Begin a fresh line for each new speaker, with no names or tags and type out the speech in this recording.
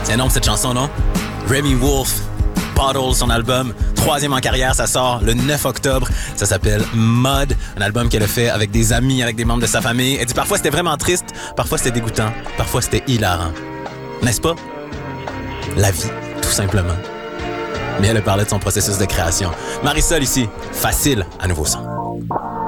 C'est énorme cette chanson, non? Remy Wolf, Bottles, son album, 3e en carrière, ça sort le 9 octobre. Ça s'appelle Mud, un album qu'elle a fait avec des amis, avec des membres de sa famille. Elle dit parfois c'était vraiment triste, parfois c'était dégoûtant, parfois c'était hilarant. N'est-ce pas? La vie, tout simplement. Mais elle parlait de son processus de création. Marisol ici, facile à nouveau son.